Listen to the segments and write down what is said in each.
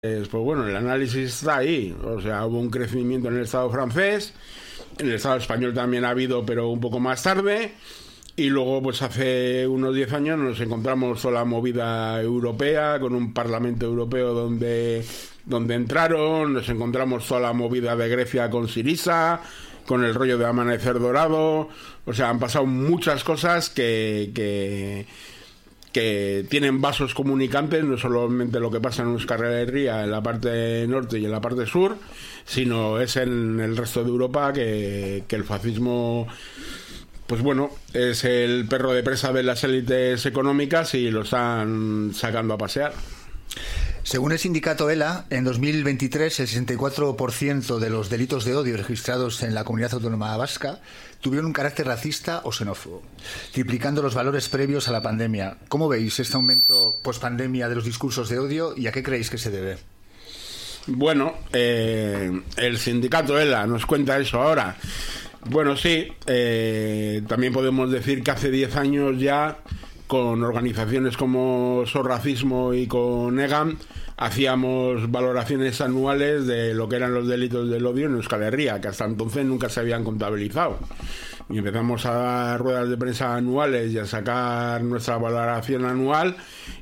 Pues bueno, el análisis está ahí. O sea, hubo un crecimiento en el Estado francés, en el Estado español también ha habido, pero un poco más tarde. Y luego, pues hace unos 10 años nos encontramos toda la movida europea, con un Parlamento Europeo donde entraron, nos encontramos toda la movida de Grecia con Syriza, con el rollo de Amanecer Dorado. O sea, han pasado muchas cosas que tienen vasos comunicantes, no solamente lo que pasa en Euskal Herria, en la parte norte y en la parte sur, sino es en el resto de Europa que el fascismo, pues bueno, es el perro de presa de las élites económicas y lo están sacando a pasear. Según el sindicato ELA, en 2023 el 64% de los delitos de odio registrados en la comunidad autónoma vasca tuvieron un carácter racista o xenófobo, triplicando los valores previos a la pandemia. ¿Cómo veis este aumento post-pandemia de los discursos de odio y a qué creéis que se debe? Bueno, el sindicato ELA nos cuenta eso ahora. Bueno, sí, también podemos decir que hace 10 años ya, con organizaciones como Sorracismo y con EGAM, hacíamos valoraciones anuales de lo que eran los delitos del odio en Euskal Herria, que hasta entonces nunca se habían contabilizado. Y empezamos a dar ruedas de prensa anuales y a sacar nuestra valoración anual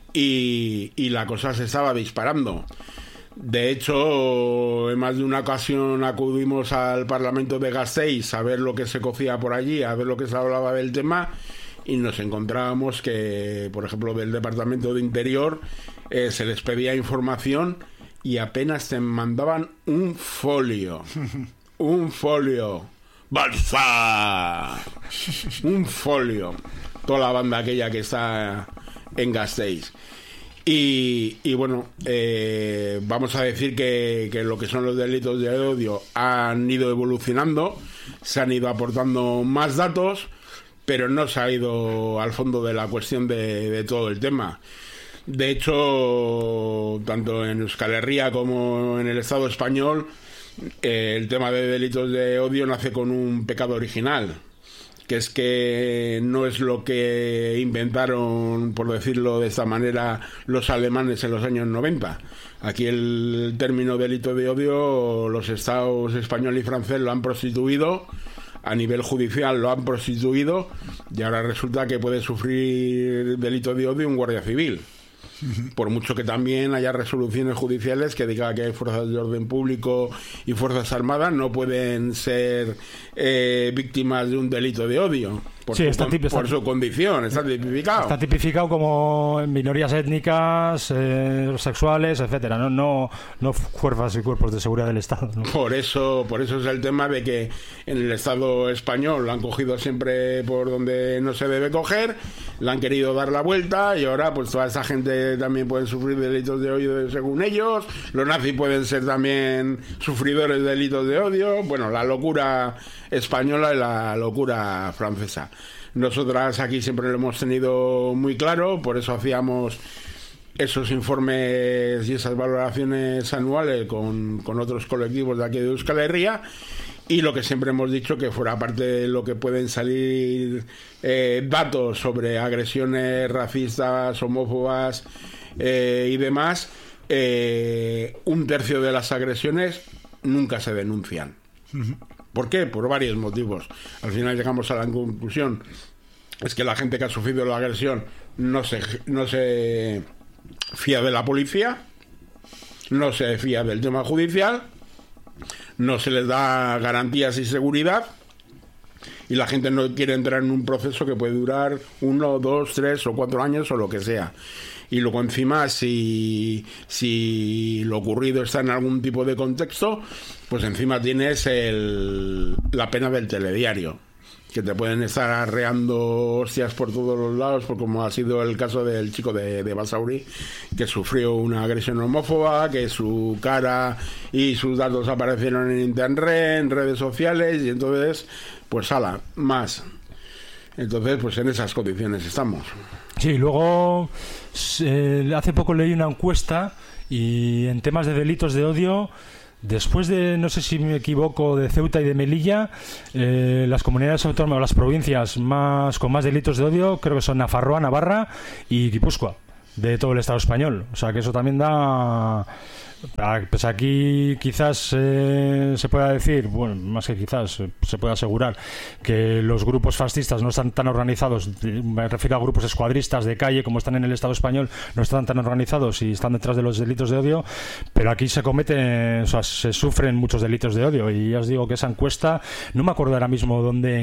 y la cosa se estaba disparando. De hecho, en más de una ocasión acudimos al Parlamento de Gasteiz a ver lo que se cocía por allí, a ver lo que se hablaba del tema, y nos encontrábamos que, por ejemplo, del Departamento de Interior se les pedía información y apenas te mandaban un folio. Un folio. ¡Balsa! Un folio. Toda la banda aquella que está en Gasteiz. Y bueno, vamos a decir que lo que son los delitos de odio han ido evolucionando, se han ido aportando más datos, pero no se ha ido al fondo de la cuestión de todo el tema. De hecho, tanto en Euskal Herria como en el Estado español, el tema de delitos de odio nace con un pecado original, que es que no es lo que inventaron, por decirlo de esta manera, los alemanes en los años 90. Aquí el término delito de odio, los estados español y francés lo han prostituido, a nivel judicial lo han prostituido, y ahora resulta que puede sufrir delito de odio un guardia civil. Por mucho que también haya resoluciones judiciales que digan que hay fuerzas de orden público y fuerzas armadas no pueden ser víctimas de un delito de odio por su condición, está tipificado. Está tipificado como minorías étnicas, sexuales, etcétera, no fuerzas y cuerpos de seguridad del Estado, ¿no? Por eso es el tema de que en el Estado español lo han cogido siempre por donde no se debe coger, le han querido dar la vuelta y ahora pues toda esa gente también puede sufrir delitos de odio según ellos, los nazis pueden ser también sufridores de delitos de odio, bueno, la locura española y la locura francesa. Nosotras aquí siempre lo hemos tenido muy claro, por eso hacíamos esos informes y esas valoraciones anuales con otros colectivos de aquí de Euskal Herria, y lo que siempre hemos dicho, que fuera parte de lo que pueden salir datos sobre agresiones racistas, homófobas y demás, 1/3 de las agresiones nunca se denuncian. ¿Por qué? Por varios motivos. Al final llegamos a la conclusión, es que la gente que ha sufrido la agresión no se fía de la policía, no se fía del tema judicial, no se les da garantías y seguridad, y la gente no quiere entrar en un proceso que puede durar 1, 2, 3 o 4 años o lo que sea. Y luego encima, si lo ocurrido está en algún tipo de contexto, pues encima tienes la pena del telediario, que te pueden estar arreando hostias por todos los lados, por como ha sido el caso del chico de Basauri, que sufrió una agresión homófoba, que su cara y sus datos aparecieron en internet, en redes sociales, y entonces, pues ala, más. Entonces, pues en esas condiciones estamos. Sí, luego hace poco leí una encuesta y en temas de delitos de odio, después de, no sé si me equivoco, de Ceuta y de Melilla, las comunidades autónomas o las provincias con más delitos de odio creo que son Nafarroa, Navarra y Guipúzcoa, de todo el Estado español. O sea que eso también da Pues aquí quizás se pueda decir, bueno, más que quizás, se puede asegurar que los grupos fascistas no están tan organizados, me refiero a grupos escuadristas de calle como están en el Estado español, no están tan organizados y están detrás de los delitos de odio, pero aquí se cometen, o sea, se sufren muchos delitos de odio, y ya os digo que esa encuesta, no me acuerdo ahora mismo dónde,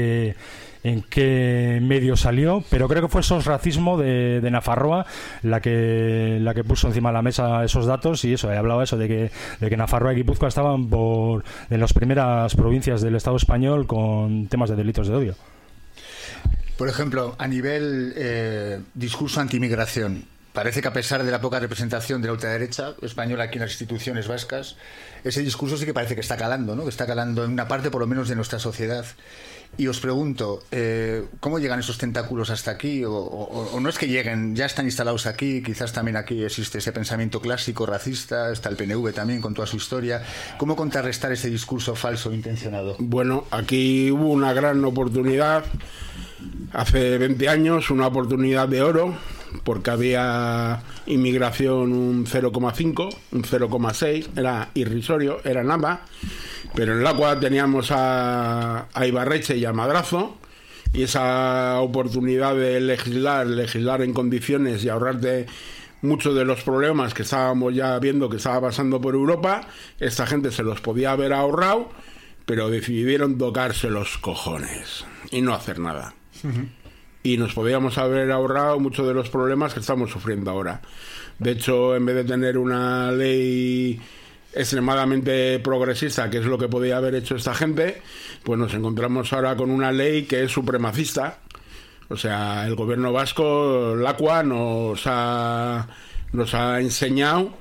en qué medio salió, pero creo que fue SOS Racismo de Nafarroa la que puso encima de la mesa esos datos, y eso, he hablado eso de que Nafarroa y Guipúzcoa estaban en las primeras provincias del Estado español con temas de delitos de odio. Por ejemplo, a nivel discurso antimigración, parece que a pesar de la poca representación de la ultraderecha española aquí en las instituciones vascas, ese discurso sí que parece que está calando, ¿no? Que está calando en una parte por lo menos de nuestra sociedad. Y os pregunto, ¿cómo llegan esos tentáculos hasta aquí? O no es que lleguen, ya están instalados aquí, quizás también aquí existe ese pensamiento clásico racista, está el PNV también con toda su historia. ¿Cómo contrarrestar ese discurso falso intencionado? Bueno, aquí hubo una gran oportunidad, hace 20 años, una oportunidad de oro, porque había inmigración un 0,5, un 0,6, era irrisorio, era nada. Pero en Lacua teníamos a Ibarretxe y a Madrazo, y esa oportunidad de legislar en condiciones y ahorrarte muchos de los problemas que estábamos ya viendo que estaba pasando por Europa, esta gente se los podía haber ahorrado, pero decidieron tocarse los cojones y no hacer nada. Y nos podíamos haber ahorrado muchos de los problemas que estamos sufriendo ahora. De hecho, en vez de tener una ley extremadamente progresista, que es lo que podía haber hecho esta gente, pues nos encontramos ahora con una ley que es supremacista. O sea, el gobierno vasco, Lacua, nos ha enseñado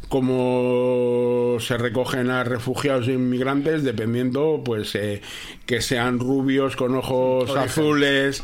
cómo se recogen a refugiados e inmigrantes dependiendo, pues, que sean rubios con ojos azules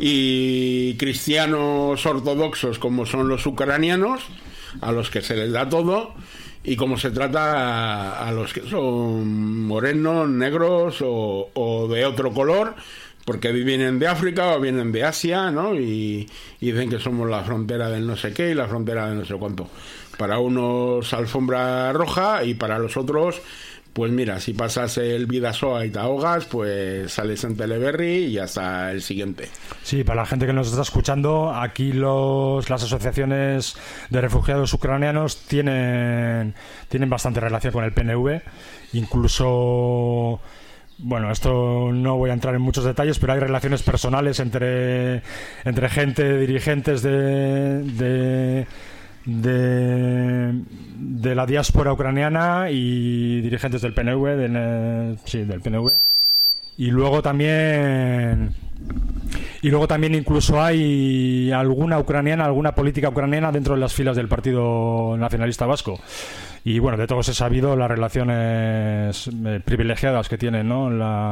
y cristianos ortodoxos como son los ucranianos, a los que se les da todo, y cómo se trata a los que son morenos, negros o de otro color, porque vienen de África o vienen de Asia, ¿no? Y dicen que somos la frontera del no sé qué y la frontera del no sé cuánto. Para unos alfombra roja y para los otros, pues mira, si pasas el Bidasoa y te ahogas, pues sales en Teleberry y hasta el siguiente. Sí, para la gente que nos está escuchando, aquí las asociaciones de refugiados ucranianos tienen bastante relación con el PNV, incluso... Bueno, esto no voy a entrar en muchos detalles, pero hay relaciones personales entre gente, dirigentes de la diáspora ucraniana y dirigentes del PNV, del PNV. Y luego también incluso hay alguna política ucraniana dentro de las filas del Partido Nacionalista Vasco. Y bueno, de todos he sabido las relaciones privilegiadas que tienen, ¿no?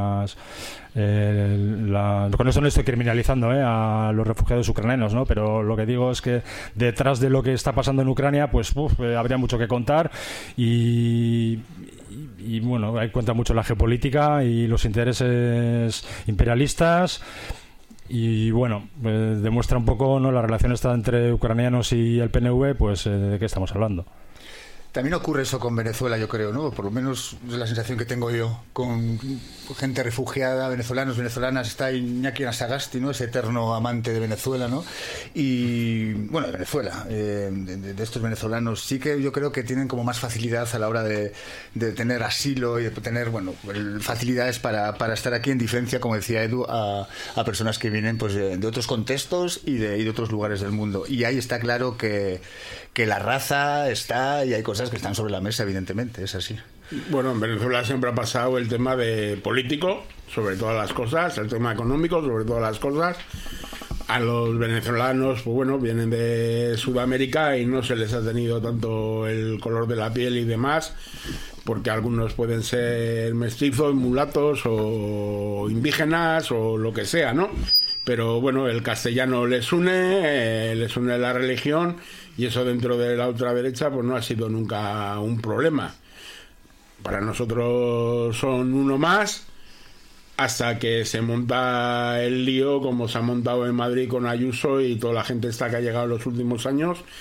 Con esto no estoy criminalizando a los refugiados ucranianos, ¿no? Pero lo que digo es que detrás de lo que está pasando en Ucrania, pues habría mucho que contar y bueno, ahí cuenta mucho la geopolítica y los intereses imperialistas. Y bueno, demuestra un poco, ¿no?, la relación esta entre ucranianos y el PNV, pues de qué estamos hablando. También ocurre eso con Venezuela, yo creo, ¿no? Por lo menos es la sensación que tengo yo. Con gente refugiada, venezolanos, venezolanas, está Iñaki Anasagasti, ¿no? Ese eterno amante de Venezuela, ¿no? Y, bueno, de Venezuela, de estos venezolanos, sí que yo creo que tienen como más facilidad a la hora de tener asilo y de tener, bueno, facilidades para estar aquí, en diferencia, como decía Edu, a personas que vienen, pues, de otros contextos y de otros lugares del mundo. Y ahí está claro que la raza está y hay cosas que están sobre la mesa, evidentemente, es así. Bueno, en Venezuela siempre ha pasado el tema de político sobre todas las cosas, el tema económico sobre todas las cosas. A los venezolanos, pues bueno, vienen de Sudamérica y no se les ha tenido tanto el color de la piel y demás, porque algunos pueden ser mestizos, mulatos o indígenas o lo que sea, ¿no? Pero bueno, el castellano les une la religión, y eso dentro de la ultraderecha pues no ha sido nunca un problema. Para nosotros son uno más, hasta que se monta el lío como se ha montado en Madrid con Ayuso y toda la gente esta que ha llegado en los últimos años,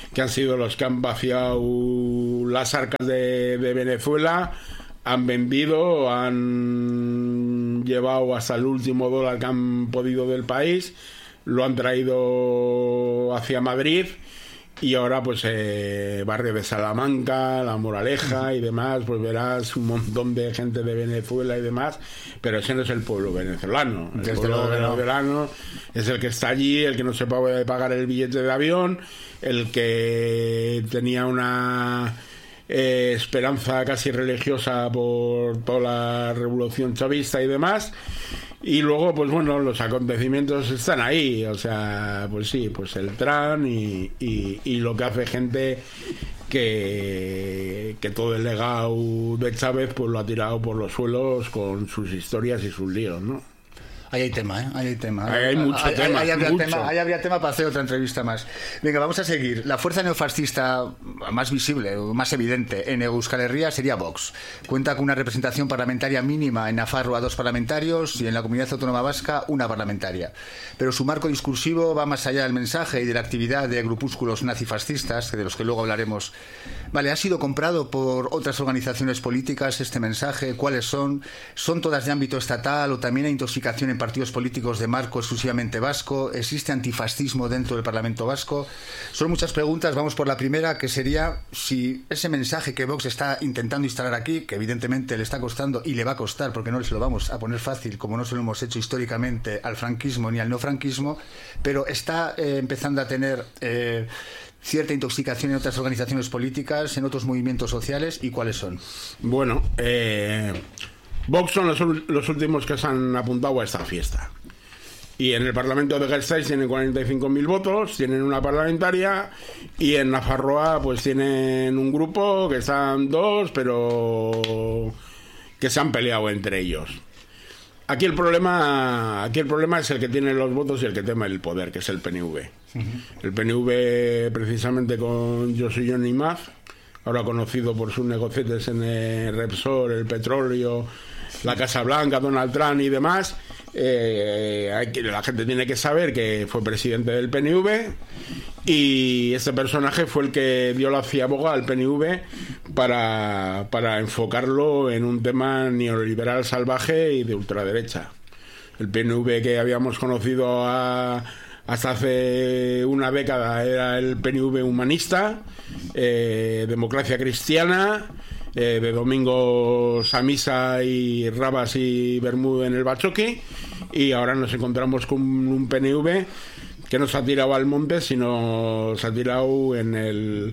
que han sido los que han vaciado las arcas de Venezuela, han vendido, han llevado hasta el último dólar que han podido del país, lo han traído hacia Madrid. Y ahora, pues, barrio de Salamanca, La Moraleja y demás, pues verás un montón de gente de Venezuela y demás, pero ese no es el pueblo venezolano. El pueblo venezolano es el que está allí, el que no se puede pagar el billete de avión, el que tenía una esperanza casi religiosa por toda la revolución chavista y demás. Y luego, pues bueno, los acontecimientos están ahí, o sea, pues sí, pues el TRAN y lo que hace gente que todo el legado de Chávez pues lo ha tirado por los suelos con sus historias y sus líos, ¿no? Ahí hay tema, ¿eh? Ahí hay tema. Ahí hay mucho tema. Ahí habría tema para hacer otra entrevista más. Venga, vamos a seguir. La fuerza neofascista más visible, más evidente en Euskal Herria sería Vox. Cuenta con una representación parlamentaria mínima en Nafarroa, 2 parlamentarios, y en la Comunidad Autónoma Vasca, 1 parlamentaria. Pero su marco discursivo va más allá del mensaje y de la actividad de grupúsculos nazifascistas, de los que luego hablaremos. Vale, ¿ha sido comprado por otras organizaciones políticas este mensaje? ¿Cuáles son? ¿Son todas de ámbito estatal o también hay intoxicación en partidos políticos de marco exclusivamente vasco? ¿Existe antifascismo dentro del Parlamento vasco? Son muchas preguntas. Vamos por la primera, que sería si ese mensaje que Vox está intentando instalar aquí, que evidentemente le está costando y le va a costar porque no se lo vamos a poner fácil, como no se lo hemos hecho históricamente al franquismo ni al neofranquismo, pero está empezando a tener cierta intoxicación en otras organizaciones políticas, en otros movimientos sociales. ¿Y cuáles son? Bueno, Vox son los últimos que se han apuntado a esta fiesta. Y en el Parlamento de Gasteiz tienen 45.000 votos, tienen una parlamentaria, y en Nafarroa pues tienen un grupo que están 2, pero que se han peleado entre ellos. Aquí el problema es el que tiene los votos y el que teme el poder, que es el PNV. El PNV, precisamente con Josué Imaz, ahora conocido por sus negocietes en el Repsol, el petróleo, la Casa Blanca, Donald Trump y demás. La gente tiene que saber que fue presidente del PNV, y este personaje fue el que dio la ciaboga al PNV para enfocarlo en un tema neoliberal salvaje y de ultraderecha. El PNV que habíamos conocido hasta hace una década era el PNV humanista, democracia cristiana, de domingos a misa y rabas y bermú en el Bachoqui, y ahora nos encontramos con un PNV que no se ha tirado al monte, sino se ha tirado en el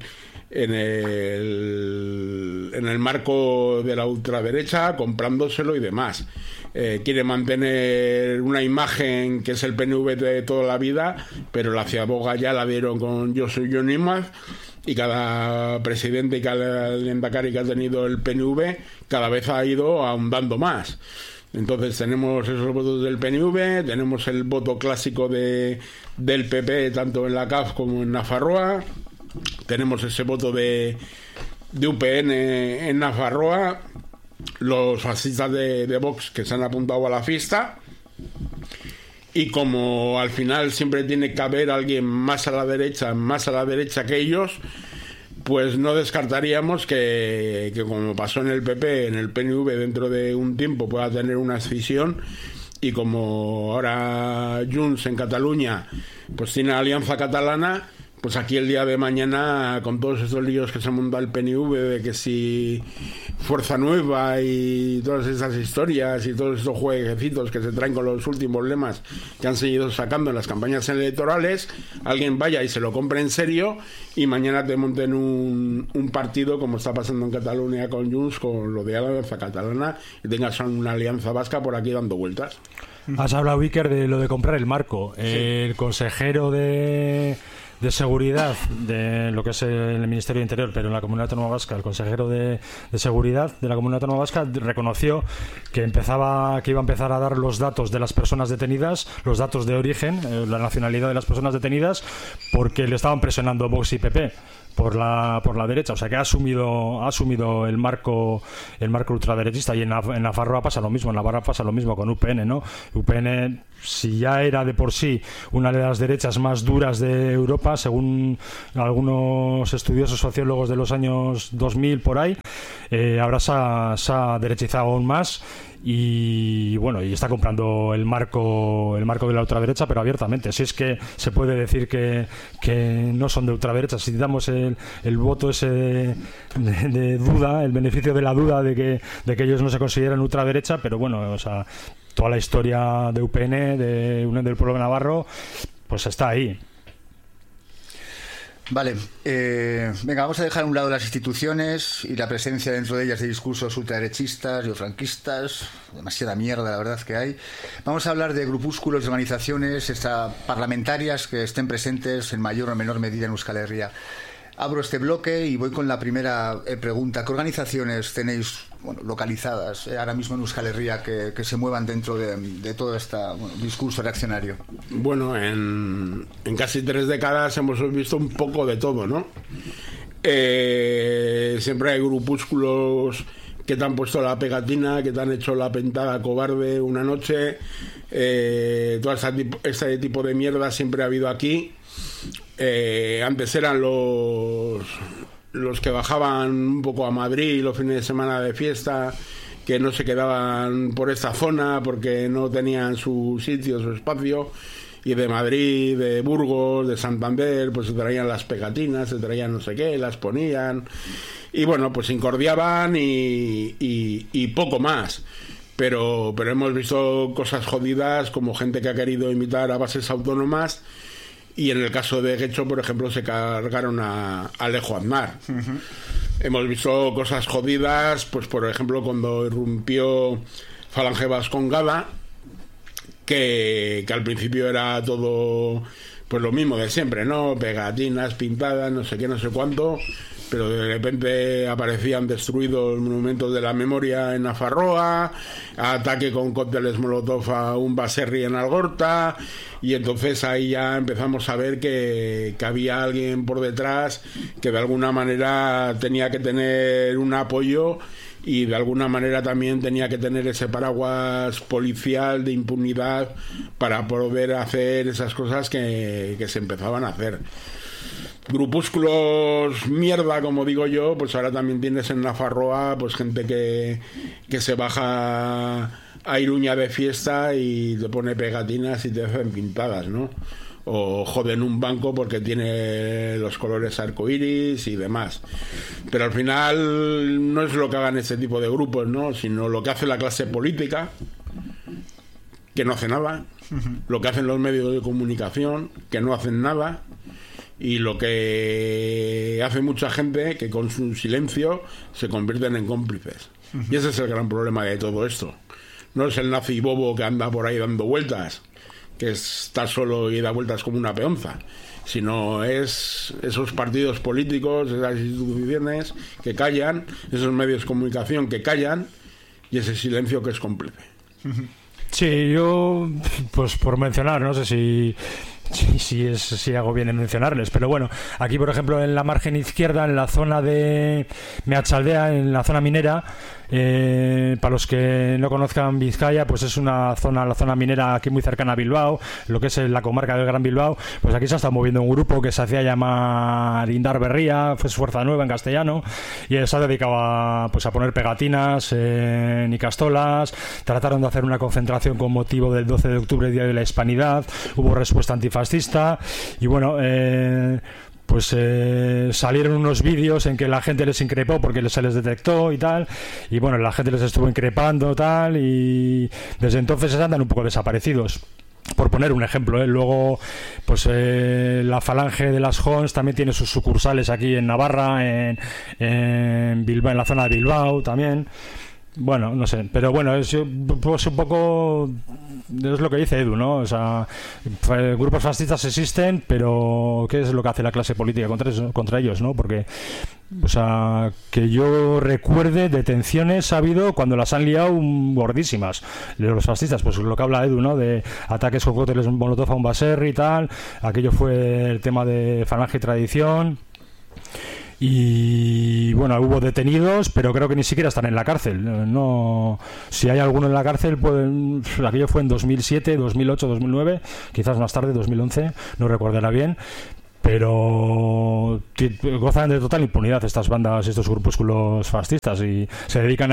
marco de la ultraderecha, comprándoselo y demás. Quiere mantener una imagen que es el PNV de toda la vida, pero la ciaboga ya la dieron con Josué Imaz, y cada presidente y cada lehendakari que ha tenido el PNV cada vez ha ido ahondando más. Entonces tenemos esos votos del PNV, tenemos el voto clásico del PP tanto en la CAF como en Nafarroa, tenemos ese voto de UPN en Nafarroa, los fascistas de Vox que se han apuntado a la fiesta. Y como al final siempre tiene que haber alguien más a la derecha que ellos, pues no descartaríamos que como pasó en el PP, en el PNV dentro de un tiempo pueda tener una escisión, y como ahora Junts en Cataluña pues tiene Alianza Catalana, pues aquí el día de mañana, con todos estos líos que se monta el PNV, de que si Fuerza Nueva y todas esas historias y todos estos jueguecitos que se traen con los últimos lemas que han seguido sacando en las campañas electorales, alguien vaya y se lo compre en serio, y mañana te monten un partido como está pasando en Cataluña con Junts, con lo de Alianza Catalana, y tengas una alianza vasca por aquí dando vueltas. Has hablado, Iker, de lo de comprar el marco. Sí. El consejero de seguridad de lo que es el Ministerio de Interior, pero en la Comunidad Autónoma Vasca, el consejero de seguridad de la Comunidad Autónoma Vasca reconoció que iba a empezar a dar los datos de las personas detenidas, los datos de origen, la nacionalidad de las personas detenidas, porque le estaban presionando Vox y PP. por la derecha, o sea que ha asumido el marco ultraderechista, y en Nafarroa pasa lo mismo, en Navarra pasa lo mismo con UPN, ¿no? UPN, si ya era de por sí una de las derechas más duras de Europa, según algunos estudiosos sociólogos de los años 2000 por ahí, ahora se ha derechizado aún más. Y bueno, y está comprando el marco de la ultraderecha, pero abiertamente. Si es que se puede decir que no son de ultraderecha, si damos el voto ese de duda, el beneficio de la duda de que ellos no se consideran ultraderecha, pero bueno, o sea, toda la historia de UPN, de Unión del Pueblo Navarro, pues está ahí. Vale, venga, vamos a dejar a un lado las instituciones y la presencia dentro de ellas de discursos ultraderechistas y franquistas, demasiada mierda la verdad que hay. Vamos a hablar de grupúsculos, de organizaciones parlamentarias que estén presentes en mayor o menor medida en Euskal Herria. Abro este bloque y voy con la primera pregunta. ¿Qué organizaciones tenéis localizadas ahora mismo en Euskal Herria que se muevan dentro de todo este discurso reaccionario? Bueno, en casi 3 décadas hemos visto un poco de todo, ¿no? Siempre hay grupúsculos que te han puesto la pegatina, que te han hecho la pentada cobarde una noche. Todo este tipo de mierda siempre ha habido aquí. Antes eran los que bajaban un poco a Madrid los fines de semana de fiesta, que no se quedaban por esta zona porque no tenían su sitio, su espacio, y de Madrid, de Burgos, de Santander, pues se traían las pegatinas, se traían no sé qué, las ponían, y bueno, pues se incordiaban y poco más. Pero hemos visto cosas jodidas, como gente que ha querido imitar a bases autónomas. Y en el caso de Guecho, por ejemplo, se cargaron a Alejo Aznar. Uh-huh. Hemos visto cosas jodidas, pues por ejemplo, cuando irrumpió Falange Vascongada, que al principio era todo pues lo mismo de siempre, ¿no? Pegatinas, pintadas, no sé qué, no sé cuánto, pero de repente aparecían destruidos monumentos de la memoria en Nafarroa, ataque con cócteles Molotov a un baserri en Algorta, y entonces ahí ya empezamos a ver que había alguien por detrás que de alguna manera tenía que tener un apoyo y de alguna manera también tenía que tener ese paraguas policial de impunidad para poder hacer esas cosas que se empezaban a hacer. Grupúsculos mierda, como digo yo, pues ahora también tienes en Nafarroa pues gente que se baja a Iruña de fiesta y te pone pegatinas y te hacen pintadas, ¿no? O joden un banco porque tiene los colores arcoíris y demás. Pero al final no es lo que hagan este tipo de grupos, ¿no? Sino lo que hace la clase política, que no hace nada, lo que hacen los medios de comunicación, que no hacen nada, y lo que hace mucha gente que con su silencio se convierten en cómplices. Y ese es el gran problema de todo esto. No es el nazi bobo que anda por ahí dando vueltas, que está solo y da vueltas como una peonza, sino es esos partidos políticos, esas instituciones que callan, esos medios de comunicación que callan, y ese silencio que es cómplice. Sí, yo, pues por mencionar, no sé si hago bien en mencionarles, pero bueno, aquí por ejemplo en la margen izquierda, en la zona de Meatzaldea, en la zona minera, para los que no conozcan Vizcaya, pues es la zona minera aquí muy cercana a Bilbao, lo que es la comarca del Gran Bilbao. Pues aquí se ha estado moviendo un grupo que se hacía llamar Indar Berria, fue Fuerza Nueva en castellano, y se ha dedicado a poner pegatinas en Icastolas. Trataron de hacer una concentración con motivo del 12 de octubre, Día de la Hispanidad, hubo respuesta antifascista, y bueno, salieron unos vídeos en que la gente les increpó porque se les detectó y tal, y bueno, la gente les estuvo increpando tal, y desde entonces andan un poco desaparecidos, por poner un ejemplo, ¿eh? Luego pues la Falange de las Jons también tiene sus sucursales aquí en Navarra, en Bilbao, en la zona de Bilbao también. Bueno, no sé, pero bueno, es un poco, es lo que dice Edu, ¿no? O sea, grupos fascistas existen, pero ¿qué es lo que hace la clase política contra ellos, ¿no? Porque, o sea, que yo recuerde, detenciones ha habido cuando las han liado gordísimas de los fascistas, pues lo que habla Edu, ¿no? De ataques con cócteles Molotov a un baserri y tal, aquello fue el tema de Falange y Tradición. y bueno, hubo detenidos, pero creo que ni siquiera están en la cárcel. No, si hay alguno en la cárcel, aquello fue en 2007, 2008, 2009, quizás más tarde, 2011, no recordará bien. Pero gozan de total impunidad estas bandas, estos grupúsculos fascistas, y se dedican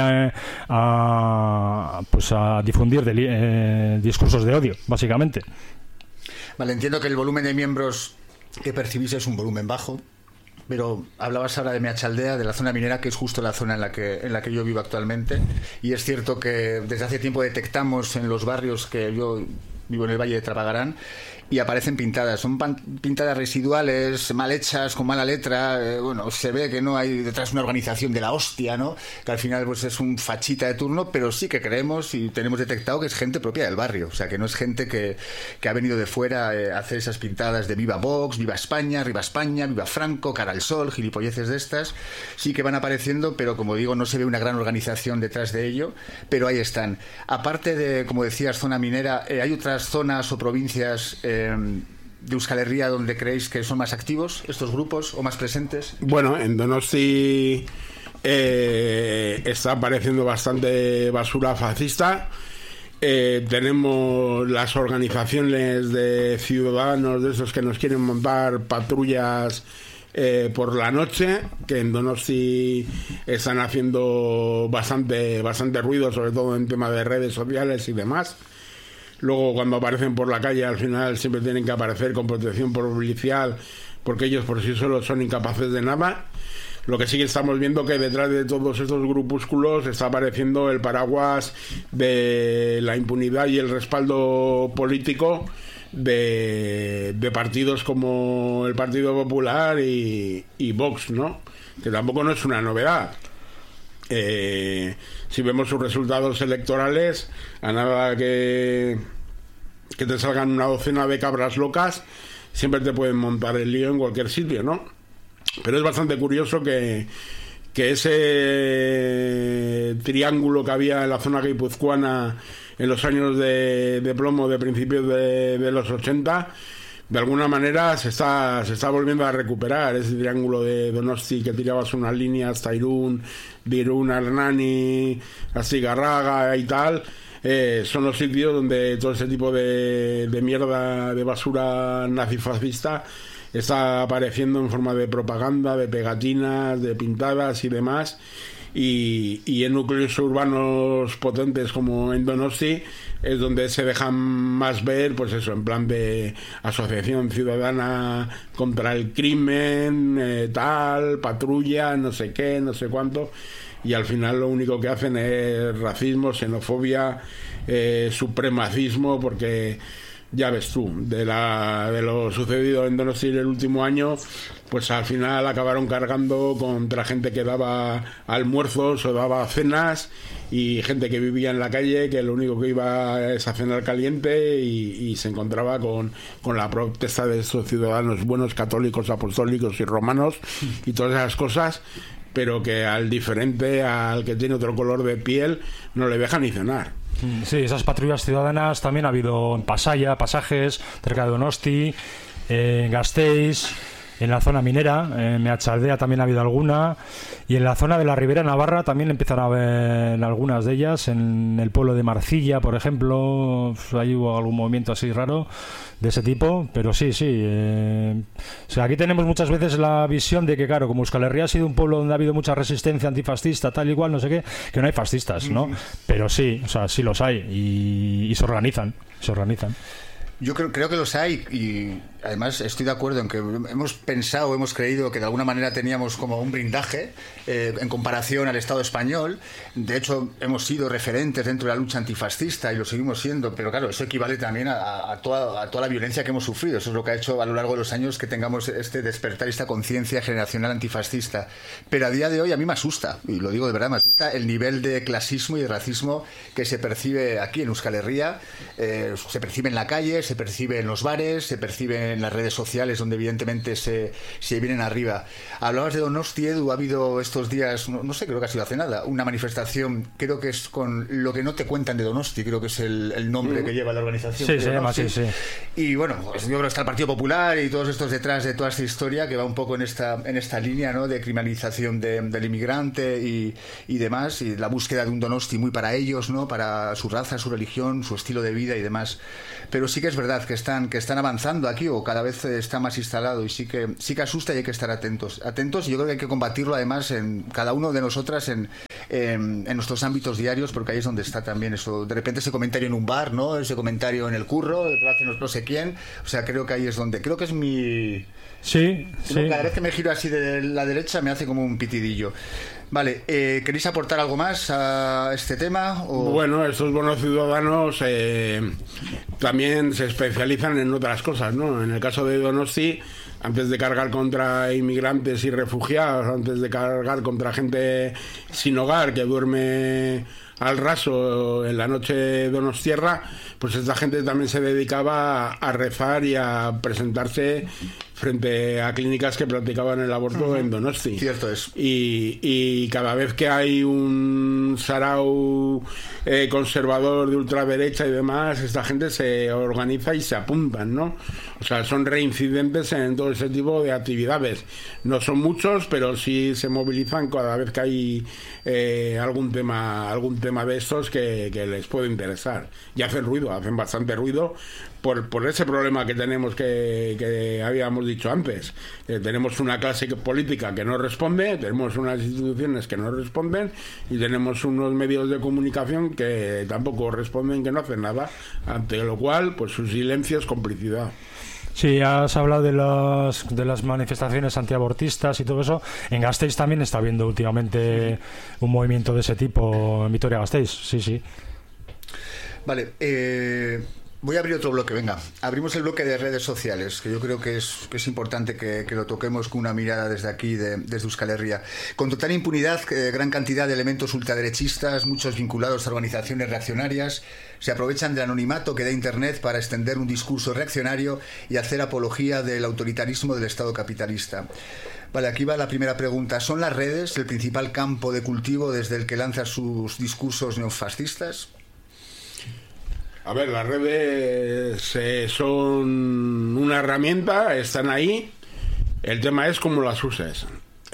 a difundir discursos de odio, básicamente. Vale, entiendo que el volumen de miembros que percibís es un volumen bajo, pero hablabas ahora de Meatzaldea, de la zona minera, que es justo la zona en la que yo vivo actualmente, y es cierto que desde hace tiempo detectamos en los barrios, que yo vivo en el Valle de Trapagarán, y aparecen pintadas, son pintadas residuales, mal hechas, con mala letra. Bueno, se ve que no hay detrás una organización de la hostia, ¿no? Que al final pues es un fachita de turno, pero sí que creemos y tenemos detectado que es gente propia del barrio, o sea, que no es gente que ha venido de fuera a hacer esas pintadas de viva Vox, viva España, viva Franco, cara al sol, gilipolleces de estas. Sí que van apareciendo, pero como digo, no se ve una gran organización detrás de ello, pero ahí están. Aparte de, como decías, zona minera, ¿hay otras zonas o provincias de Euskal Herria donde creéis que son más activos estos grupos o más presentes? Bueno, en Donosti está apareciendo bastante basura fascista. Tenemos las organizaciones de ciudadanos, de esos que nos quieren montar patrullas por la noche, que en Donosti están haciendo bastante ruido, sobre todo en tema de redes sociales y demás. Luego, cuando aparecen por la calle, al final siempre tienen que aparecer con protección policial, porque ellos por sí solos son incapaces de nada. Lo que sí que estamos viendo, que detrás de todos estos grupúsculos está apareciendo el paraguas de la impunidad y el respaldo político de partidos como el Partido Popular y Vox, ¿no? Que tampoco no es una novedad. Si vemos sus resultados electorales, a nada que te salgan una docena de cabras locas, siempre te pueden montar el lío en cualquier sitio, ¿no? Pero es bastante curioso que ese triángulo que había en la zona guipuzcoana en los años de plomo de principios de los 80, de alguna manera se está volviendo a recuperar ese triángulo de Donosti, que tirabas unas líneas hasta Irún, de Irún a Hernani, a Zigarraga y tal. Son los sitios donde todo ese tipo de mierda, de basura nazifascista, está apareciendo en forma de propaganda, de pegatinas, de pintadas y demás. Y en núcleos urbanos potentes como en Donosti es donde se dejan más ver, pues eso, en plan de asociación ciudadana contra el crimen, tal, patrulla, no sé qué, no sé cuánto, y al final lo único que hacen es racismo, xenofobia, supremacismo, porque ya ves tú, de lo sucedido en Donosti en el último año, pues al final acabaron cargando contra gente que daba almuerzos o daba cenas, y gente que vivía en la calle, que lo único que iba es a cenar caliente, y se encontraba con la protesta de estos ciudadanos buenos, católicos, apostólicos y romanos y todas esas cosas, pero que al diferente, al que tiene otro color de piel, no le deja ni cenar. Sí, esas patrullas ciudadanas también ha habido en Pasaia, Pasajes, cerca de Donosti, en Gasteiz, en la zona minera, en Meatzaldea también ha habido alguna, y en la zona de la Ribera Navarra también empiezan a haber algunas de ellas, en el pueblo de Marcilla, por ejemplo, ahí hubo algún movimiento así raro de ese tipo, pero sí. O sea, aquí tenemos muchas veces la visión de que, claro, como Euskal Herria ha sido un pueblo donde ha habido mucha resistencia antifascista, tal y cual, no sé qué, que no hay fascistas, ¿no? Pero sí, o sea, sí los hay, y se organizan. Yo creo que los hay, y además estoy de acuerdo en que hemos creído que de alguna manera teníamos como un blindaje en comparación al Estado español. De hecho, hemos sido referentes dentro de la lucha antifascista y lo seguimos siendo, pero claro, eso equivale también a toda la violencia que hemos sufrido. Eso es lo que ha hecho a lo largo de los años que tengamos este despertar, esta conciencia generacional antifascista. Pero a día de hoy a mí me asusta, y lo digo de verdad, me asusta el nivel de clasismo y de racismo que se percibe aquí en Euskal Herria. Se percibe en la calle, se percibe en los bares, se percibe en las redes sociales, donde evidentemente se vienen arriba. Hablabas de Donosti, Edu, ha habido estos días, no sé, creo que ha sido hace nada, una manifestación, creo que es con lo que no te cuentan de Donosti, creo que es el nombre que lleva la organización. Sí, se llama así, sí. Y bueno, pues yo creo que está el Partido Popular y todos estos detrás de toda esta historia que va un poco en esta línea, ¿no?, de criminalización del inmigrante y demás, y la búsqueda de un Donosti muy para ellos, ¿no?, para su raza, su religión, su estilo de vida y demás. Pero sí que es verdad que están avanzando aquí, o cada vez está más instalado, y sí que asusta, y hay que estar atentos, y yo creo que hay que combatirlo además en cada uno de nosotras en nuestros ámbitos diarios, porque ahí es donde está también eso, de repente ese comentario en un bar, ¿no?, ese comentario en el curro, lo hace no sé quién, o sea, creo que ahí es donde, creo que es mi... Sí. Cada vez que me giro así de la derecha me hace como un pitidillo. Vale, ¿queréis aportar algo más a este tema? ¿O? Bueno, estos buenos ciudadanos también se especializan en otras cosas, ¿no? En el caso de Donosti, antes de cargar contra inmigrantes y refugiados, antes de cargar contra gente sin hogar que duerme al raso en la noche donostiarra, pues esta gente también se dedicaba a rezar y a presentarse frente a clínicas que practicaban el aborto en Donosti. Cierto es. Y cada vez que hay un sarau conservador de ultraderecha y demás, esta gente se organiza y se apuntan, ¿no? O sea, son reincidentes en todo ese tipo de actividades. No son muchos, pero sí se movilizan cada vez que hay algún tema de estos que les puede interesar. Y hacen bastante ruido por ese problema que tenemos que habíamos dicho antes. Tenemos una clase política que no responde, tenemos unas instituciones que no responden y tenemos unos medios de comunicación que tampoco responden, que no hacen nada, ante lo cual pues su silencio es complicidad. Sí, has hablado de las manifestaciones antiabortistas y todo eso. En Gasteiz también está habiendo últimamente un movimiento de ese tipo en Vitoria-Gasteiz. Sí. Vale, voy a abrir otro bloque, venga. Abrimos el bloque de redes sociales, que yo creo que es importante que lo toquemos con una mirada desde aquí, desde Euskal Herria. Con total impunidad, gran cantidad de elementos ultraderechistas, muchos vinculados a organizaciones reaccionarias, se aprovechan del anonimato que da Internet para extender un discurso reaccionario y hacer apología del autoritarismo del Estado capitalista. Vale, aquí va la primera pregunta. ¿Son las redes el principal campo de cultivo desde el que lanza sus discursos neofascistas? A ver, las redes son una herramienta, están ahí. El tema es cómo las uses.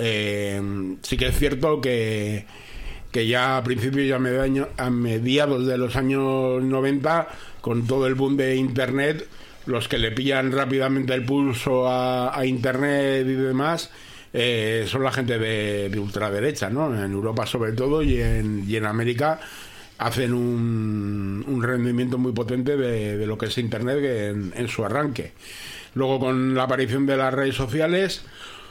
Sí que es cierto que ya a principios y a mediados de los años 90, con todo el boom de Internet, los que le pillan rápidamente el pulso a Internet y demás son la gente de ultraderecha, ¿no? En Europa sobre todo y en América hacen un rendimiento muy potente de lo que es Internet en su arranque. Luego, con la aparición de las redes sociales,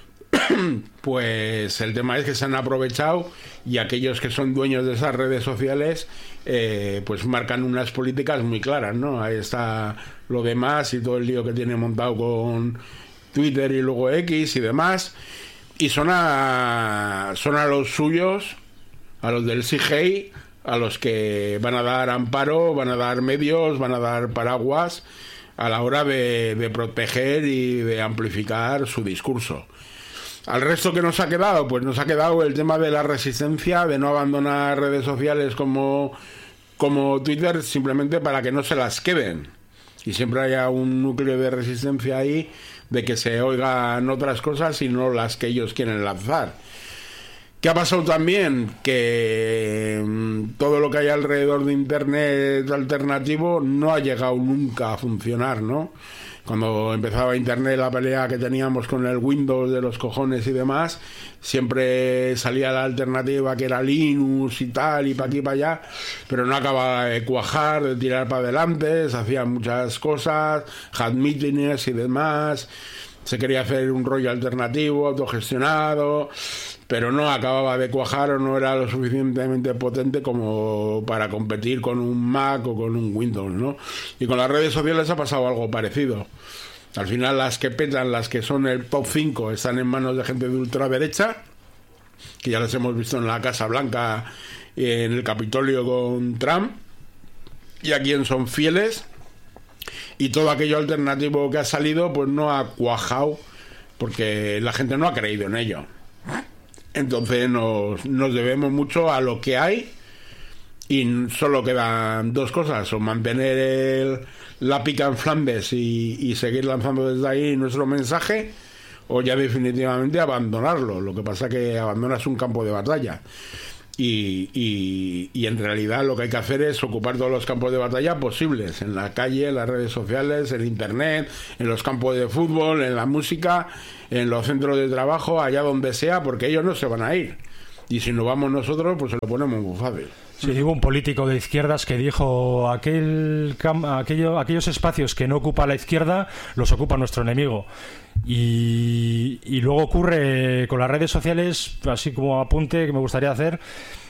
pues el tema es que se han aprovechado, y aquellos que son dueños de esas redes sociales pues marcan unas políticas muy claras, ¿no? Ahí está lo demás y todo el lío que tiene montado con Twitter y luego X y demás, y son a los suyos, a los del CGI, a los que van a dar amparo, van a dar medios, van a dar paraguas a la hora de proteger y de amplificar su discurso. Al resto, que nos ha quedado, pues nos ha quedado el tema de la resistencia, de no abandonar redes sociales como Twitter, simplemente para que no se las queden, y siempre haya un núcleo de resistencia ahí, de que se oigan otras cosas y no las que ellos quieren lanzar. ¿Qué ha pasado también? Que todo lo que hay alrededor de Internet alternativo no ha llegado nunca a funcionar, ¿no? Cuando empezaba Internet, la pelea que teníamos con el Windows de los cojones y demás, siempre salía la alternativa que era Linux y tal, y para aquí y para allá, pero no acababa de cuajar, de tirar para adelante, se hacían muchas cosas, had meetings y demás, se quería hacer un rollo alternativo, autogestionado, pero no acababa de cuajar o no era lo suficientemente potente como para competir con un Mac o con un Windows, ¿no? Y con las redes sociales ha pasado algo parecido. Al final, las que petan, las que son el top 5, están en manos de gente de ultraderecha, que ya las hemos visto en la Casa Blanca y en el Capitolio con Trump, y a quien son fieles. y todo aquello alternativo que ha salido pues no ha cuajado porque la gente no ha creído en ello. Entonces nos debemos mucho a lo que hay y solo quedan dos cosas: o mantener la pica en Flandes y seguir lanzando desde ahí nuestro mensaje, o ya definitivamente abandonarlo. Lo que pasa es que abandonas un campo de batalla y en realidad lo que hay que hacer es ocupar todos los campos de batalla posibles, en la calle, en las redes sociales, en internet, en los campos de fútbol, en la música, en los centros de trabajo, allá donde sea, porque ellos no se van a ir, y si no vamos nosotros pues se lo ponemos muy fácil. Sí, hubo un político de izquierdas que dijo aquellos espacios que no ocupa la izquierda los ocupa nuestro enemigo. Y luego ocurre con las redes sociales, así como apunte que me gustaría hacer,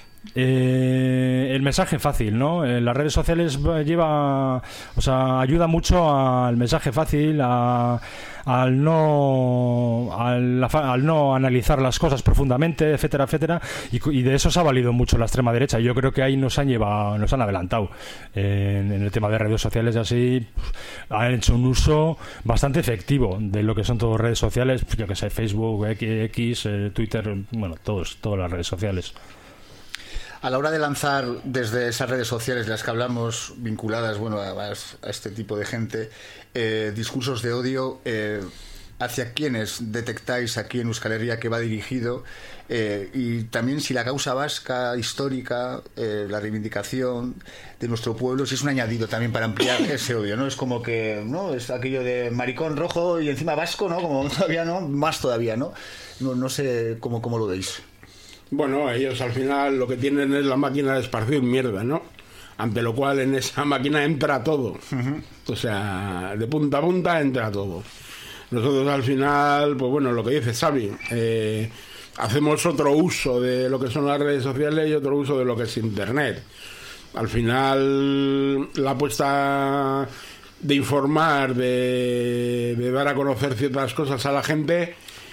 el mensaje fácil, ¿no? Las redes sociales ayuda mucho al mensaje fácil, al no analizar las cosas profundamente, etcétera, etcétera, y de eso se ha valido mucho la extrema derecha. Yo creo que ahí nos han adelantado en el tema de redes sociales, y así han hecho un uso bastante efectivo de lo que son todas redes sociales, yo que sé, Facebook, X, Twitter, bueno, todas las redes sociales. A la hora de lanzar desde esas redes sociales de las que hablamos, vinculadas a este tipo de gente, discursos de odio, ¿hacia quiénes detectáis aquí en Euskal Herria que va dirigido? Y también si la causa vasca histórica, la reivindicación de nuestro pueblo, si es un añadido también para ampliar ese odio, ¿no? Es como que, ¿no? Es aquello de maricón rojo y encima vasco, ¿no? Como todavía, ¿no? Más todavía, ¿no? No sé cómo lo veis. Bueno, ellos al final lo que tienen es la máquina de esparcir mierda, ¿no? Ante lo cual en esa máquina entra todo. O sea, de punta a punta entra todo. Nosotros al final, pues bueno, lo que dice Xavi, hacemos otro uso de lo que son las redes sociales y otro uso de lo que es Internet. Al final, la apuesta de informar, de dar a conocer ciertas cosas a la gente,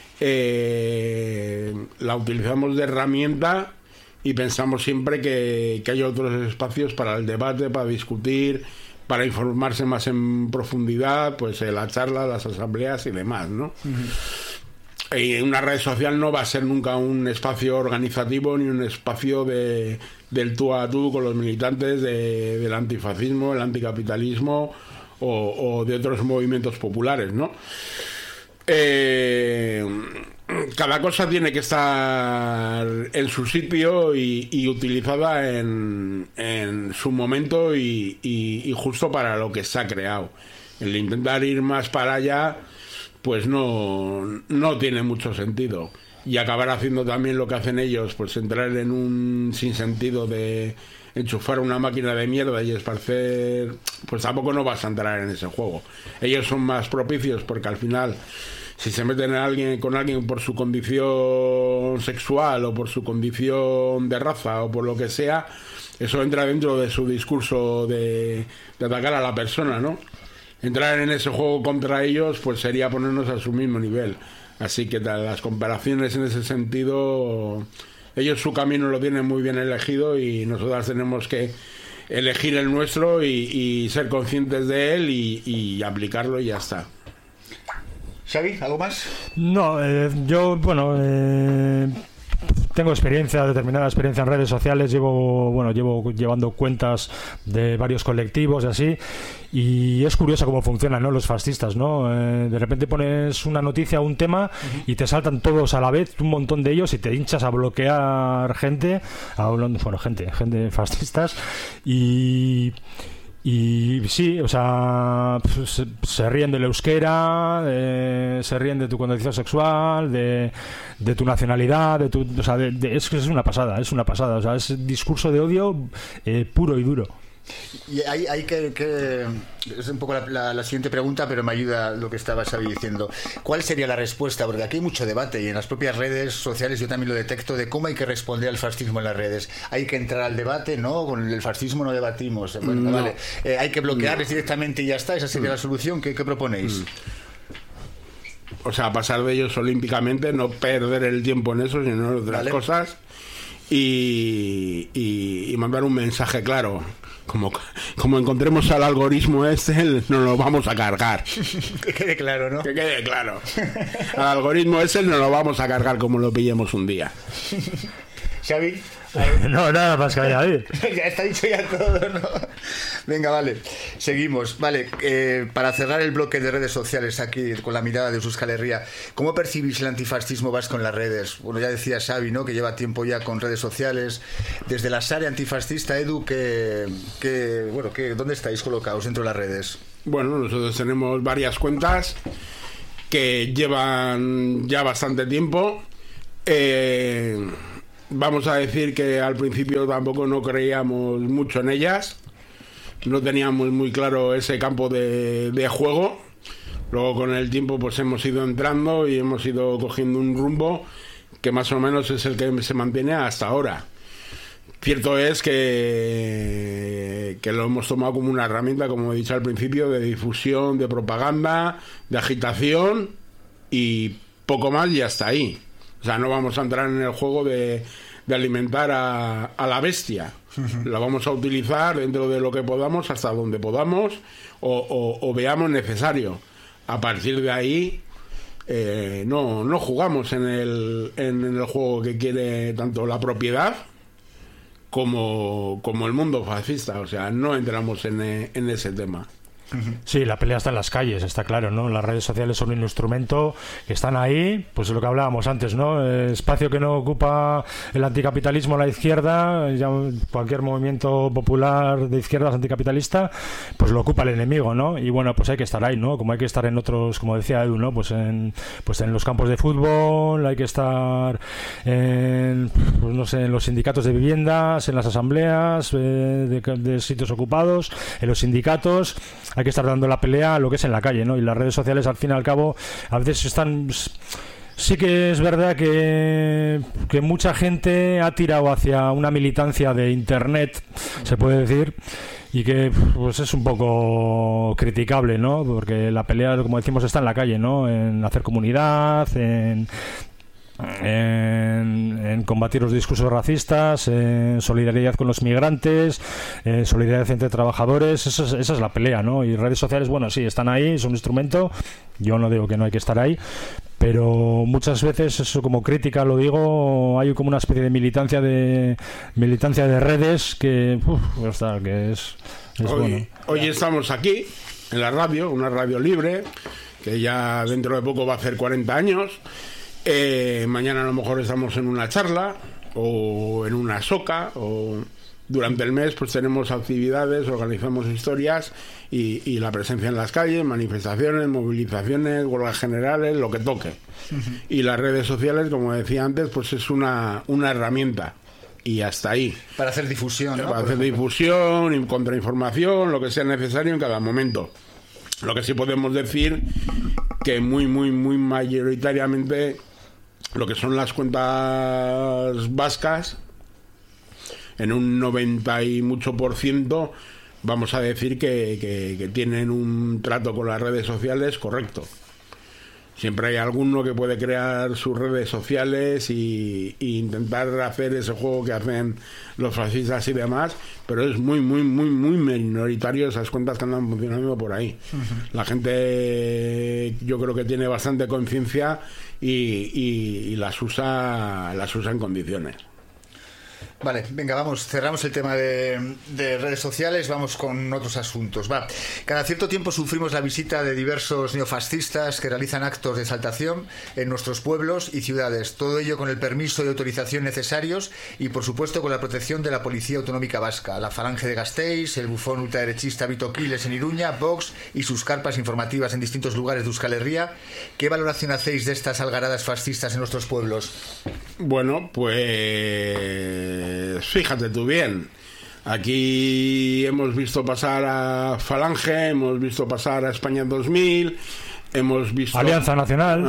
la utilizamos de herramienta y pensamos siempre que hay otros espacios para el debate, para discutir, para informarse más en profundidad, pues la charla, las asambleas y demás, ¿no? Y una red social no va a ser nunca un espacio organizativo ni un espacio del tú a tú con los militantes del antifascismo, el anticapitalismo o de otros movimientos populares, ¿no? Cada cosa tiene que estar en su sitio y utilizada en su momento y justo para lo que se ha creado. El intentar ir más para allá pues no tiene mucho sentido, y acabar haciendo también lo que hacen ellos, pues entrar en un sinsentido de enchufar una máquina de mierda y esparcer, pues tampoco no vas a entrar en ese juego. Ellos son más propicios porque al final, si se meten con alguien por su condición sexual o por su condición de raza o por lo que sea, eso entra dentro de su discurso de atacar a la persona, ¿no? Entrar en ese juego contra ellos pues sería ponernos a su mismo nivel. Así que las comparaciones en ese sentido, ellos su camino lo tienen muy bien elegido y nosotros tenemos que elegir el nuestro y ser conscientes de él y aplicarlo y ya está. Xavi, ¿algo más? No, yo, tengo determinada experiencia en redes sociales, llevo llevando cuentas de varios colectivos y así, y es curioso cómo funcionan, ¿no?, los fascistas, ¿no? De repente pones una noticia o un tema y te saltan todos a la vez, un montón de ellos, y te hinchas a bloquear gente fascistas, y sí, o sea, se ríen del euskera, se ríen de tu condición sexual, de tu nacionalidad, es una pasada, o sea, es discurso de odio puro y duro. Y hay que es un poco la siguiente pregunta, pero me ayuda lo que estaba Xavi diciendo. ¿Cuál sería la respuesta? Porque aquí hay mucho debate y en las propias redes sociales yo también lo detecto, de cómo hay que responder al fascismo en las redes. Hay que entrar al debate, ¿no? Con el fascismo no debatimos. Bueno, no. Vale. Hay que bloquearles directamente y ya está. Esa sería la solución. ¿Qué proponéis? O sea, pasar de ellos olímpicamente, no perder el tiempo en eso, sino en otras cosas, y mandar un mensaje claro. como encontremos al algoritmo nos lo vamos a cargar. Que quede claro, ¿no? Que quede claro. Al algoritmo nos lo vamos a cargar como lo pillemos un día. Xavi. No, nada más que añadir. Ya está dicho ya todo, ¿no? Venga, vale, seguimos. Vale, para cerrar el bloque de redes sociales aquí con la mirada de Euskal Herria, ¿cómo percibís el antifascismo vasco en las redes? Bueno, ya decía Xavi, ¿no?, que lleva tiempo ya con redes sociales. Desde la SARE antifascista, Edu, ¿dónde estáis colocados dentro de las redes? Bueno, nosotros tenemos varias cuentas que llevan ya bastante tiempo. Vamos a decir que al principio tampoco no creíamos mucho en ellas, no teníamos muy claro ese campo de juego. Luego con el tiempo pues hemos ido entrando y hemos ido cogiendo un rumbo que más o menos es el que se mantiene hasta ahora. Cierto es que lo hemos tomado como una herramienta, como he dicho al principio, de difusión, de propaganda, de agitación y poco más, y hasta ahí. O sea, no vamos a entrar en el juego de alimentar a la bestia. La vamos a utilizar dentro de lo que podamos, hasta donde podamos o veamos necesario. A partir de ahí no jugamos en el juego que quiere tanto la propiedad como el mundo fascista. O sea, no entramos en ese tema. Sí, la pelea está en las calles, está claro, ¿no? Las redes sociales son un instrumento que están ahí, pues es lo que hablábamos antes, ¿no? El espacio que no ocupa el anticapitalismo, la izquierda, ya cualquier movimiento popular de izquierdas anticapitalista, pues lo ocupa el enemigo, ¿no? Y bueno, pues hay que estar ahí, ¿no? Como hay que estar en otros, como decía Edu, ¿no? Pues en los campos de fútbol, hay que estar en los sindicatos de viviendas, en las asambleas de sitios ocupados, en los sindicatos. Hay que estar dando la pelea a lo que es en la calle, ¿no? Y las redes sociales, al fin y al cabo, a veces están... Sí que es verdad que mucha gente ha tirado hacia una militancia de Internet, se puede decir, y que pues es un poco criticable, ¿no? Porque la pelea, como decimos, está en la calle, ¿no? En hacer comunidad, en combatir los discursos racistas, en solidaridad con los migrantes, solidaridad entre trabajadores. Esa es la pelea, ¿no? Y redes sociales, bueno, sí, están ahí, es un instrumento. Yo no digo que no hay que estar ahí, pero muchas veces, eso como crítica lo digo, hay como una especie de militancia de redes que es bueno. Hoy estamos aquí en la radio, una radio libre que ya dentro de poco va a hacer 40 años. Mañana a lo mejor estamos en una charla o en una soca, o durante el mes pues tenemos actividades, organizamos historias y la presencia en las calles, manifestaciones, movilizaciones, huelgas generales, lo que toque. Y las redes sociales, como decía antes, pues es una herramienta. Y hasta ahí. Para hacer difusión, ¿no? Para hacer difusión y contrainformación, lo que sea necesario en cada momento. Lo que sí podemos decir que muy mayoritariamente lo que son las cuentas vascas, en un 90 y mucho por ciento, vamos a decir que tienen un trato con las redes sociales correcto. Siempre hay alguno que puede crear sus redes sociales y intentar hacer ese juego que hacen los fascistas y demás, pero es muy minoritario esas cuentas que andan funcionando por ahí. La gente, yo creo que tiene bastante conciencia y las usa en condiciones. Vale, venga, cerramos el tema de redes sociales, vamos con otros asuntos. Cada cierto tiempo sufrimos la visita de diversos neofascistas que realizan actos de exaltación en nuestros pueblos y ciudades, todo ello con el permiso y autorización necesarios y por supuesto con la protección de la Policía Autonómica Vasca, la Falange de Gasteiz, el bufón ultraderechista Vito Quiles en Iruña, Vox y sus carpas informativas en distintos lugares de Euskal Herria. ¿Qué valoración hacéis de estas algaradas fascistas en nuestros pueblos? Bueno, pues fíjate tú bien, aquí hemos visto pasar a Falange, hemos visto pasar a España 2000, hemos visto Alianza Nacional,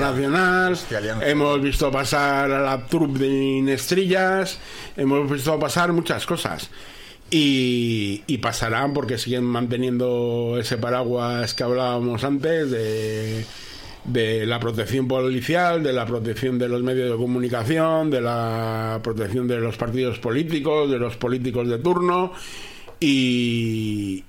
hemos visto pasar a la trup de Inestrillas, hemos visto pasar muchas cosas y pasarán porque siguen manteniendo ese paraguas que hablábamos antes de la protección policial, de la protección de los medios de comunicación, de la protección de los partidos políticos, de los políticos de turno y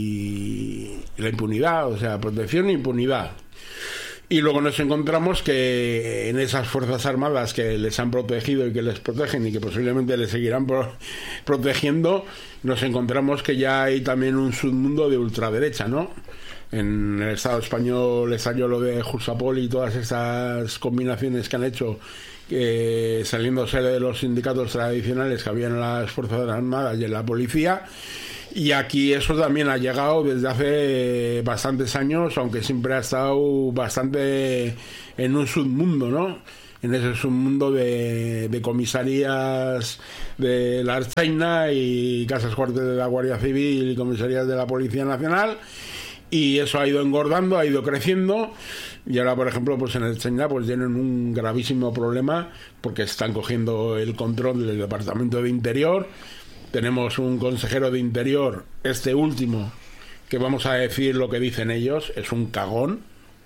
la impunidad, o sea, protección e impunidad. Y luego nos encontramos que en esas Fuerzas Armadas que les han protegido y que les protegen y que posiblemente les seguirán protegiendo, nos encontramos que ya hay también un submundo de ultraderecha, ¿no? En el Estado español estalló lo de Jusapol y todas estas combinaciones que han hecho, saliéndose de los sindicatos tradicionales que había en las Fuerzas Armadas y en la policía. Y aquí eso también ha llegado desde hace bastantes años, aunque siempre ha estado bastante en un submundo, ¿no? En ese submundo de comisarías de la Ertzaintza y casas cuartel de la Guardia Civil y comisarías de la Policía Nacional. Y eso ha ido engordando, ha ido creciendo. Y ahora, por ejemplo, pues en el Ertzaintza pues tienen un gravísimo problema porque están cogiendo el control del Departamento de Interior. Tenemos un consejero de Interior, este último, que vamos a decir lo que dicen ellos, es un cagón.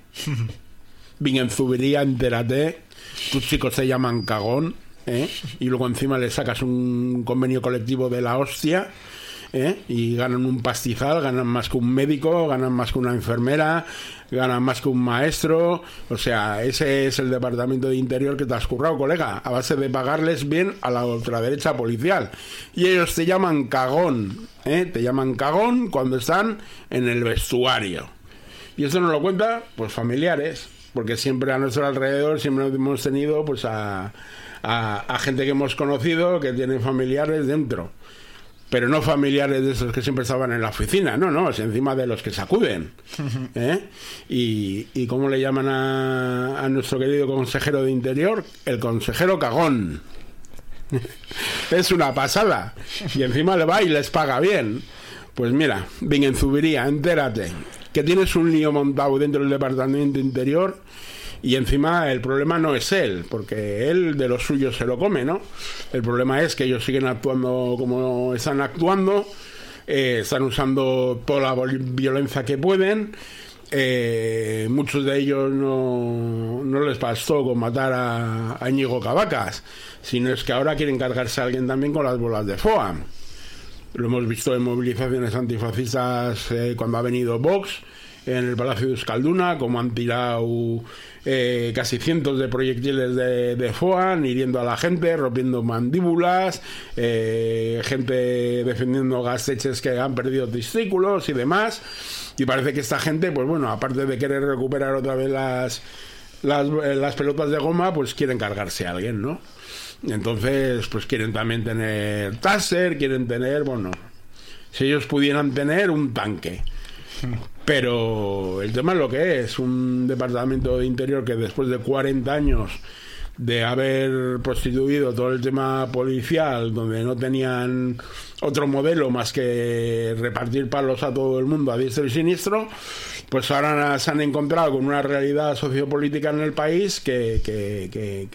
Vingenzubería, entérate. Tus chicos te llaman cagón, ¿eh? Y luego encima le sacas un convenio colectivo de la hostia, ¿eh? Y ganan un pastizal, ganan más que un médico, ganan más que una enfermera, ganan más que un maestro. O sea, ese es el Departamento de Interior que te has currado, colega, a base de pagarles bien a la ultraderecha policial. Y ellos te llaman cagón, ¿eh? Te llaman cagón cuando están en el vestuario. Y eso nos lo cuenta, pues, familiares, porque siempre a nuestro alrededor siempre hemos tenido, pues, a gente que hemos conocido que tienen familiares dentro. Pero no familiares de esos que siempre estaban en la oficina, no, es encima de los que sacuden, ¿eh? Y ¿cómo le llaman a nuestro querido consejero de Interior? El consejero cagón. Es una pasada. Y encima le va y les paga bien. Pues mira, Vingenzubería, entérate, que tienes un lío montado dentro del Departamento de Interior. Y encima el problema no es él, porque él de los suyos se lo come, ¿no? El problema es que ellos siguen actuando como están actuando, están usando toda la violencia que pueden. Muchos de ellos no les bastó con matar a Íñigo Cavacas, sino es que ahora quieren cargarse a alguien también con las bolas de FOA. Lo hemos visto en movilizaciones antifascistas cuando ha venido Vox en el Palacio de Euskalduna, como han tirado casi cientos de proyectiles de FOA, hiriendo a la gente, rompiendo mandíbulas, gente defendiendo gasteches que han perdido testículos y demás. Y parece que esta gente, pues bueno, aparte de querer recuperar otra vez las pelotas de goma, pues quieren cargarse a alguien, ¿no? Entonces, pues quieren también tener taser, quieren tener, bueno, si ellos pudieran tener un tanque. Pero el tema es lo que es un Departamento de Interior que después de 40 años de haber prostituido todo el tema policial, donde no tenían otro modelo más que repartir palos a todo el mundo a diestro y siniestro, pues ahora se han encontrado con una realidad sociopolítica en el país que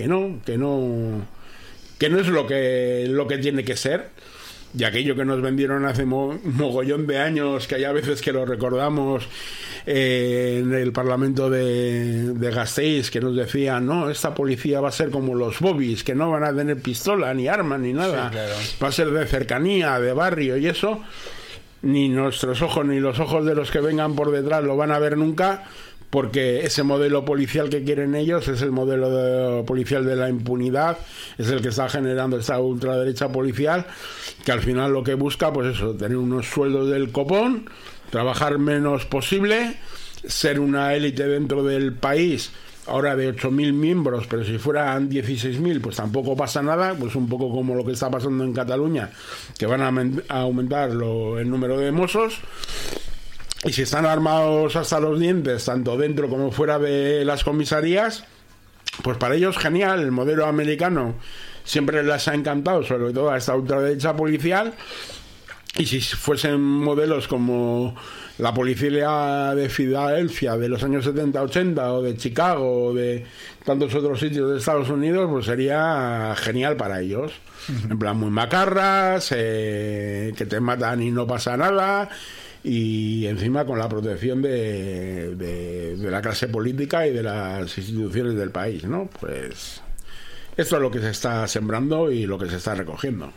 no es lo que tiene que ser. Y aquello que nos vendieron hace mogollón de años, que hay a veces que lo recordamos en el Parlamento de Gasteiz, que nos decían, no, esta policía va a ser como los bobbies, que no van a tener pistola, ni arma, ni nada. Sí, claro. Va a ser de cercanía, de barrio y eso. Ni nuestros ojos, ni los ojos de los que vengan por detrás lo van a ver nunca, porque ese modelo policial que quieren ellos es el modelo policial de la impunidad, es el que está generando esta ultraderecha policial, que al final lo que busca, pues eso, tener unos sueldos del copón, trabajar menos posible, ser una élite dentro del país, ahora de 8.000 miembros, pero si fueran 16.000, pues tampoco pasa nada, pues un poco como lo que está pasando en Cataluña, que van a aumentar el número de mossos. Y si están armados hasta los dientes, tanto dentro como fuera de las comisarías, pues para ellos genial. El modelo americano siempre les ha encantado, sobre todo a esta ultraderecha policial. Y si fuesen modelos como la policía de Filadelfia de los años 70-80 o de Chicago o de tantos otros sitios de Estados Unidos, pues sería genial para ellos. En plan, muy macarras, que te matan y no pasa nada, y encima con la protección de la clase política y de las instituciones del país, ¿no? Pues esto es lo que se está sembrando y lo que se está recogiendo.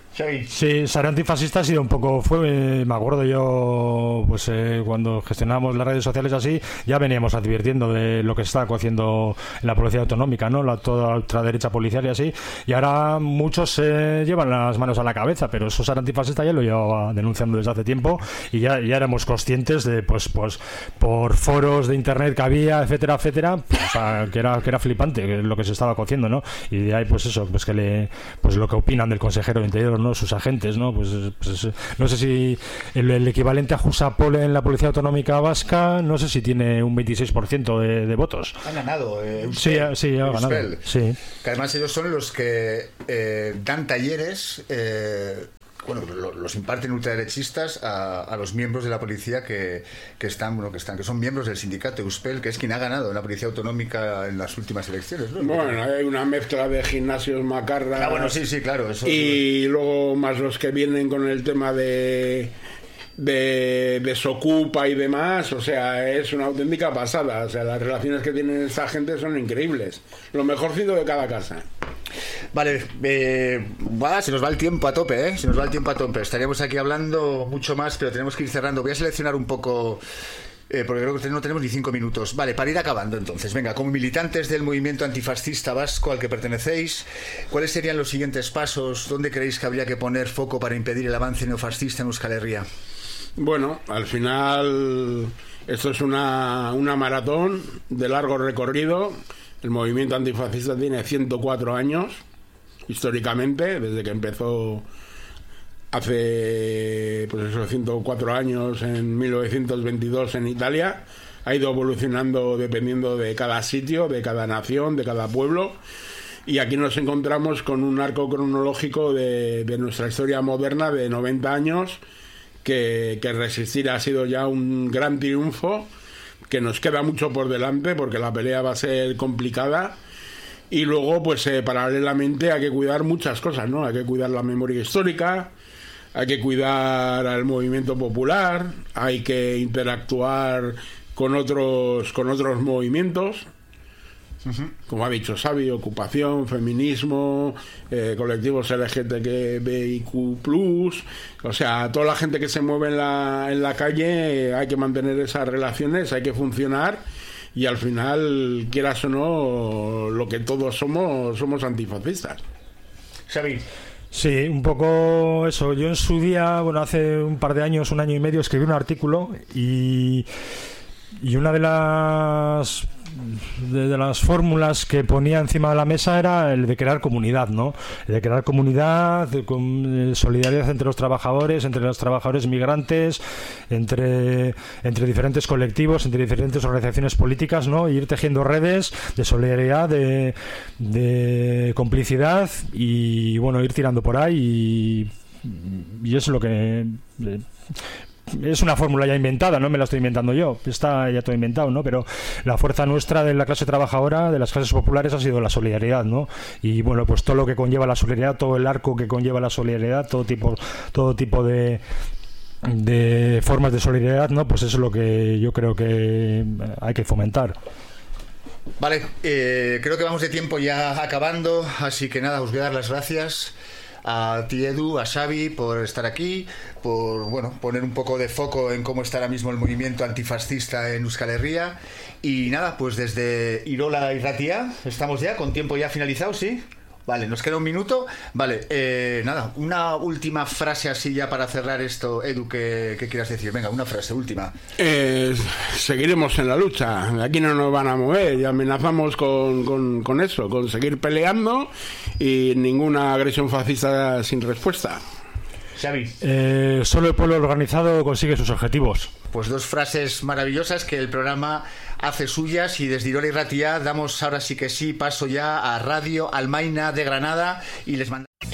Sí, ser antifascista ha sido un poco, me acuerdo yo, pues cuando gestionábamos las redes sociales así, ya veníamos advirtiendo de lo que se estaba haciendo en la policía autonómica, ¿no? Toda la ultraderecha policial y así, y ahora muchos llevan las manos a la cabeza, pero eso ser antifascista ya lo llevaba denunciando desde hace tiempo y ya éramos conscientes de, pues por foros de internet que había, etcétera, etcétera, pues, o sea, que era flipante lo que se estaba cociendo, ¿no? Y de ahí, pues eso, pues pues lo que opinan del consejero de Interior, ¿no? Sus agentes, ¿no? Pues no sé si el equivalente a Jusapol en la Policía Autonómica Vasca, no sé si tiene un 26% de votos. Han ganado. Sí, ha ganado. Sí. Que además ellos son los que dan talleres. Bueno, los imparten ultraderechistas a los miembros de la policía que son miembros del sindicato Euspel, que es quien ha ganado en la policía autonómica en las últimas elecciones, ¿no? Bueno, hay una mezcla de gimnasios macarras. Bueno, sí, claro. Eso y luego más los que vienen con el tema de Desocupa y demás, o sea, es una auténtica pasada. O sea, las relaciones que tienen esta gente son increíbles. Lo mejorcito de cada casa. Vale, se nos va el tiempo a tope, ¿eh? Se nos va el tiempo a tope. Estaríamos aquí hablando mucho más, pero tenemos que ir cerrando. Voy a seleccionar un poco, porque creo que no tenemos ni 5 minutos. Vale, para ir acabando entonces. Venga, como militantes del movimiento antifascista vasco al que pertenecéis, ¿cuáles serían los siguientes pasos? ¿Dónde creéis que habría que poner foco para impedir el avance neofascista en Euskal Herria? Bueno, al final esto es una maratón de largo recorrido. El movimiento antifascista tiene 104 años, históricamente, desde que empezó hace 104 años, en 1922 en Italia. Ha ido evolucionando dependiendo de cada sitio, de cada nación, de cada pueblo. Y aquí nos encontramos con un arco cronológico de nuestra historia moderna de 90 años, que resistir ha sido ya un gran triunfo, que nos queda mucho por delante porque la pelea va a ser complicada. Y luego, pues paralelamente hay que cuidar muchas cosas, ¿no? Hay que cuidar la memoria histórica, hay que cuidar al movimiento popular, hay que interactuar con otros movimientos. Como ha dicho Xavi, ocupación, feminismo, colectivos LGTBIQ+, o sea, toda la gente que se mueve en la calle, hay que mantener esas relaciones, hay que funcionar, y al final, quieras o no, lo que todos somos antifascistas. Xavi. Sí, un poco eso. Yo en su día, hace un par de años, 1 año y medio, escribí un artículo y una de las fórmulas que ponía encima de la mesa era el de crear comunidad, ¿no? El de crear comunidad, solidaridad entre los trabajadores migrantes, entre diferentes colectivos, entre diferentes organizaciones políticas, ¿no? Y ir tejiendo redes de solidaridad, de complicidad y, ir tirando por ahí y es lo que... Es una fórmula ya inventada, no me la estoy inventando yo, está ya todo inventado, ¿no? Pero la fuerza nuestra de la clase trabajadora, de las clases populares, ha sido la solidaridad, ¿no? Y pues todo lo que conlleva la solidaridad, todo el arco que conlleva la solidaridad, todo tipo de formas de solidaridad, ¿no? Pues eso es lo que yo creo que hay que fomentar. Vale, creo que vamos de tiempo ya acabando, así que nada, os voy a dar las gracias a ti, Edu, a Xavi, por estar aquí, por poner un poco de foco en cómo está ahora mismo el movimiento antifascista en Euskal Herria. Y nada, pues desde Irola y Ratia estamos ya con tiempo ya finalizado, ¿sí? Vale, nos queda 1 minuto. Vale, nada, una última frase así ya para cerrar esto, Edu, ¿qué quieras decir? Venga, una frase última. Seguiremos en la lucha, aquí no nos van a mover y amenazamos con eso, con seguir peleando y ninguna agresión fascista sin respuesta. Xavi. Solo el pueblo organizado consigue sus objetivos. Pues 2 frases maravillosas que el programa hace suyas, y desde Irola y Ratia damos ahora sí que sí paso ya a Radio Almaina de Granada y les mandamos...